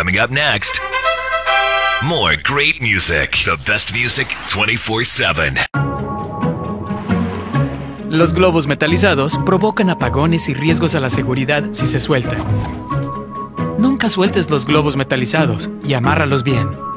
Coming up next, more great music. The best music 24/7. Los globos metalizados provocan apagones y riesgos a la seguridad si se sueltan. Nunca sueltes los globos metalizados y amárralos bien.